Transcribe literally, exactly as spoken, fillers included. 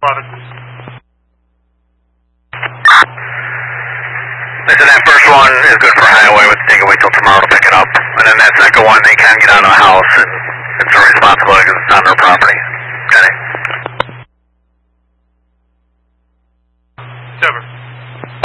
eleven. Listen, that first one is good for highway. Let's take it wait till tomorrow to pick it up. And then that second one, they can get out of the house, and it's their responsibility because it's on their property.